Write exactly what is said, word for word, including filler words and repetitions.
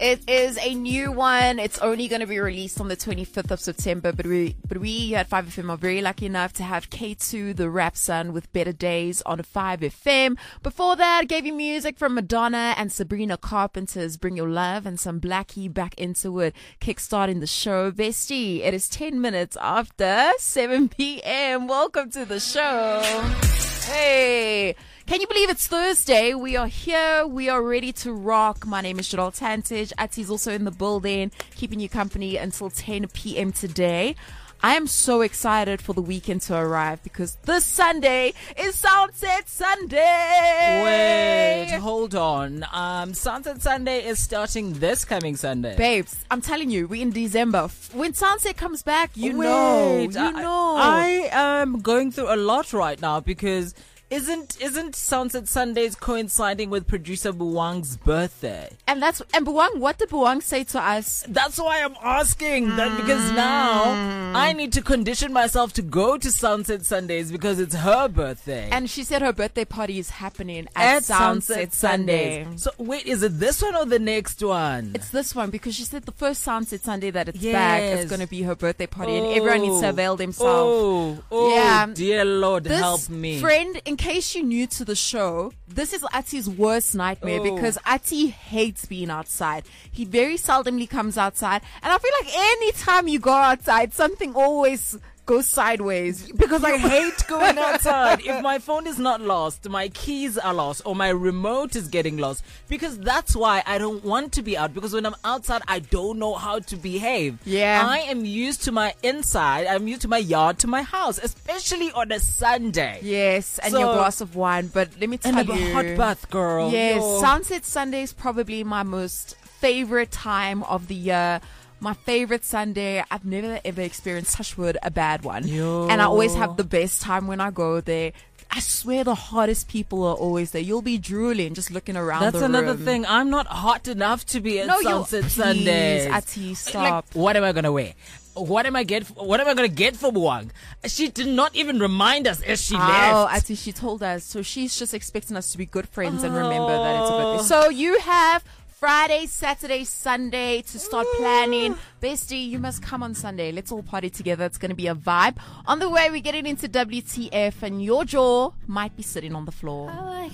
It is a new one. It's only going to be released on the twenty-fifth of September, but we but we here at five F M are very lucky enough to have K two, the rap son, with Better Days on five F M. Before that, I gave you music from Madonna and Sabrina Carpenter's Bring Your Love and some Blackie Back Into It, kickstarting the show. Bestie, it is ten minutes after seven p.m. Welcome to the show. Hey. Can you believe it's Thursday? We are here. We are ready to rock. My name is Jadal Tantich. Ati's also in the building, keeping you company until ten p.m. today. I am so excited for the weekend to arrive because this Sunday is Sunset Sunday. Wait, hold on. Um, Sunset Sunday is starting this coming Sunday. Babes, I'm telling you, we're in December. When Sunset comes back, you Wait, know. You I, know. I am going through a lot right now because Isn't isn't Sunset Sundays coinciding with producer Buwang's birthday? And that's and Buwang, what did Buwang say to us? That's why I'm asking that, because now I need to condition myself to go to Sunset Sundays because it's her birthday. And she said her birthday party is happening at, At Sunset, Sunset Sunday. Sundays. So wait, is it this one or the next one? It's this one because she said the first Sunset Sunday that it's Yes. back is going to be her birthday party, and everyone needs to avail themselves. Oh, oh Yeah. dear Lord, This help me. friend, in case you're new to the show, this is Ati's worst nightmare Oh. because Ati hates being outside. He very seldomly comes outside, and I feel like anytime you go outside, something always goes sideways. Because I hate going outside. If my phone is not lost, my keys are lost, or my remote is getting lost. Because that's why I don't want to be out. Because when I'm outside, I don't know how to behave. Yeah. I am used to my inside. I'm used to my yard, to my house, especially on a Sunday. Yes, and So- your glass of wine. But let me tell And a you, hot bath, girl. Yes, Yo. Sunset Sunday is probably my most favorite time of the year. My favorite Sunday. I've never ever experienced, touch wood, a bad one. Yo. And I always have the best time when I go there. I swear the hottest people are always there. You'll be drooling just looking around That's the another room. thing. I'm not hot enough to be at No, you're- Sunset please, Sundays. Ati, stop. Like, what am I gonna wear? What am I get? What am I gonna get for Buwang? She did not even remind us as she Oh, left. Ati, she told us. So she's just expecting us to be good friends and remember that it's a birthday. So you have Friday, Saturday, Sunday to start planning. Bestie, you must come on Sunday. Let's all party together. It's going to be a vibe. On the way, we're getting into W T F, and your jaw might be sitting on the floor. I like